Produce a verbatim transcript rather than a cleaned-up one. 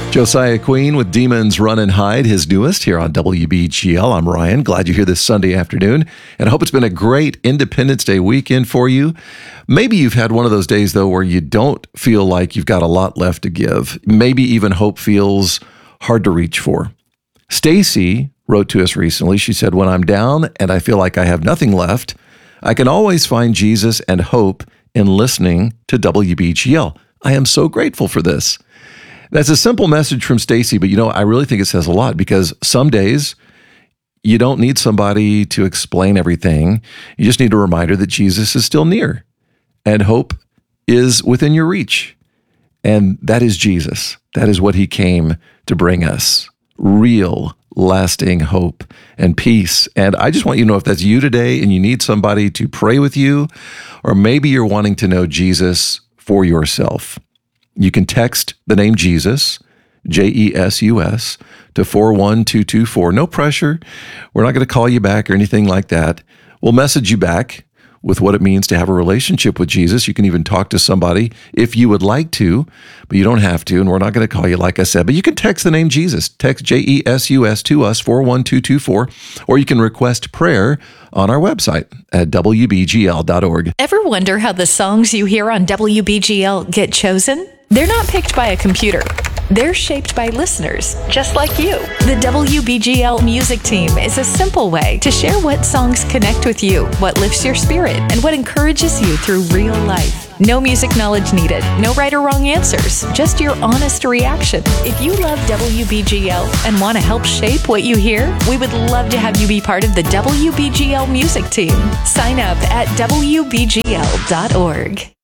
Josiah Queen with Demons Run and Hide, his newest here on W B G L. I'm Ryan. Glad you're here this Sunday afternoon, and I hope it's been a great Independence Day weekend for you. Maybe you've had one of those days, though, where you don't feel like you've got a lot left to give. Maybe even hope feels hard to reach for. Stacy wrote to us recently. She said, when I'm down and I feel like I have nothing left, I can always find Jesus and hope in listening to W B G L. I am so grateful for this. That's a simple message from Stacy, but you know, I really think it says a lot, because some days you don't need somebody to explain everything. You just need a reminder that Jesus is still near and hope is within your reach. And that is Jesus. That is what he came to bring us. Real, lasting hope and peace. And I just want you to know, if that's you today and you need somebody to pray with you, or maybe you're wanting to know Jesus for yourself, you can text the name Jesus, J E S U S, to four one two two four. No pressure. We're not going to call you back or anything like that. We'll message you back with what it means to have a relationship with Jesus. You can even talk to somebody if you would like to, but you don't have to, and we're not going to call you, like I said. But you can text the name Jesus. Text J E S U S to us, four one two two four, or you can request prayer on our website at W B G L dot org. Ever wonder how the songs you hear on W B G L get chosen? They're not picked by a computer. They're shaped by listeners, just like you. The W B G L music team is a simple way to share what songs connect with you, what lifts your spirit, and what encourages you through real life. No music knowledge needed, no right or wrong answers, just your honest reaction. If you love W B G L and want to help shape what you hear, we would love to have you be part of the W B G L music team. Sign up at W B G L dot org.